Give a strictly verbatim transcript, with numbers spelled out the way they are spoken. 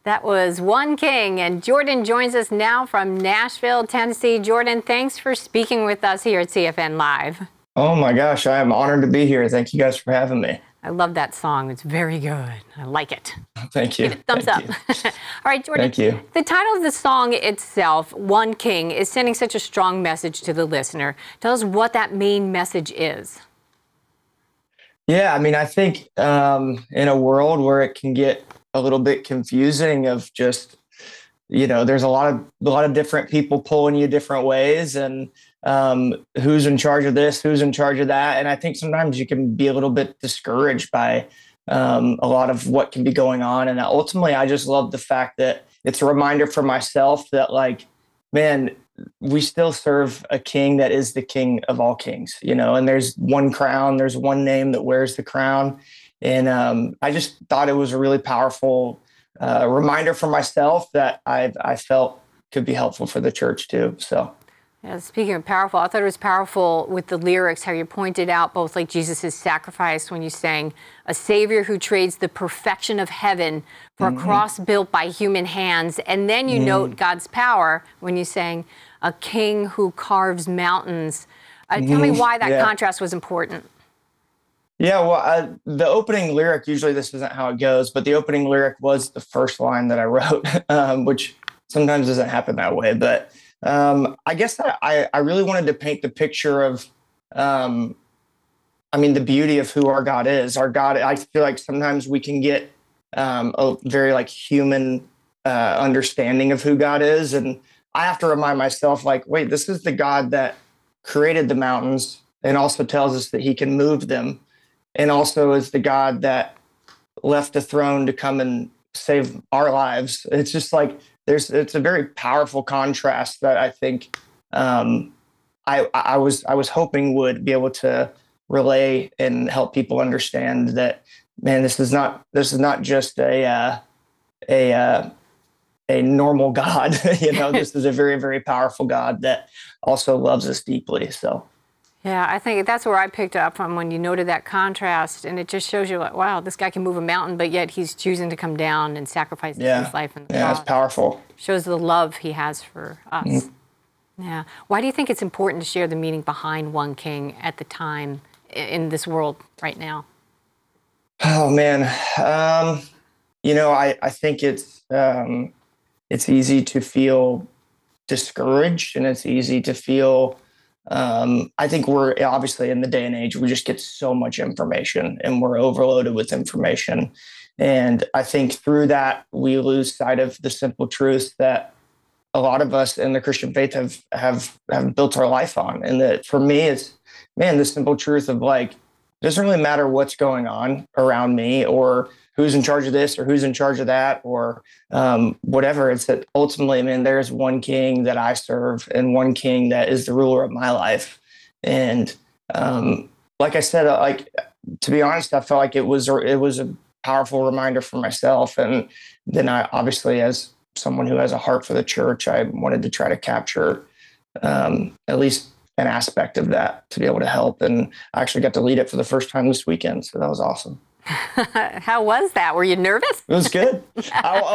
That was One King, and Jordan joins us now from Nashville, Tennessee. Jordan, thanks for speaking with us here at C F N Live. Oh my gosh, I am honored to be here. Thank you guys for having me. I love that song. It's very good. I like it. Thank you. Give it a thumbs Thank up. you. All right, Jordan. Thank you. The title of the song itself, One King, is sending such a strong message to the listener. Tell us what that main message is. Yeah, I mean, I think um, in a world where it can get a little bit confusing of just, you know, there's a lot of a lot of different people pulling you different ways, and um, who's in charge of this, who's in charge of that. And I think sometimes you can be a little bit discouraged by um, a lot of what can be going on. And ultimately, I just love the fact that it's a reminder for myself that, like, man, we still serve a king that is the king of all kings, you know, and there's one crown, there's one name that wears the crown. And um, I just thought it was a really powerful uh, reminder for myself that I I felt could be helpful for the church too. So, yeah, speaking of powerful, I thought it was powerful with the lyrics, how you pointed out both like Jesus' sacrifice when you sang, a savior who trades the perfection of heaven for mm-hmm. a cross built by human hands. And then you mm. note God's power when you sang, a king who carves mountains. Uh, mm-hmm. Tell me why that yeah. contrast was important. Yeah, well, uh, the opening lyric, usually this isn't how it goes, but the opening lyric was the first line that I wrote, um, which sometimes doesn't happen that way. But um, I guess that I, I really wanted to paint the picture of, um, I mean, the beauty of who our God is. Our God, I feel like sometimes we can get um, a very like human uh, understanding of who God is. And I have to remind myself, like, wait, this is the God that created the mountains and also tells us that he can move them. And also is the God that left the throne to come and save our lives. It's just like there's it's a very powerful contrast that I think um, I I was I was hoping would be able to relay and help people understand that, man, this is not this is not just a uh, a uh, a normal God. You know, this is a very, very powerful God that also loves us deeply. So. Yeah, I think that's where I picked up from when you noted that contrast, and it just shows you like, wow, this guy can move a mountain, but yet he's choosing to come down and sacrifice yeah. his life in the Yeah, cross. it's powerful. Shows the love he has for us. Mm-hmm. Yeah. Why do you think it's important to share the meaning behind One King at the time in this world right now? Oh man, um, you know, I I think it's um, it's easy to feel discouraged, and it's easy to feel. Um, I think we're obviously in the day and age, we just get so much information and we're overloaded with information. And I think through that, we lose sight of the simple truth that a lot of us in the Christian faith have, have, have built our life on. And that for me, it's, man, the simple truth of like, it doesn't really matter what's going on around me or who's in charge of this or who's in charge of that or um, whatever. It's that ultimately, I mean, there's one king that I serve and one king that is the ruler of my life. And um, like I said, like, to be honest, I felt like it was, it was a powerful reminder for myself. And then I obviously, as someone who has a heart for the church, I wanted to try to capture um, at least an aspect of that to be able to help. And I actually got to lead it for the first time this weekend. So that was awesome. How was that? Were you nervous? It was good. I,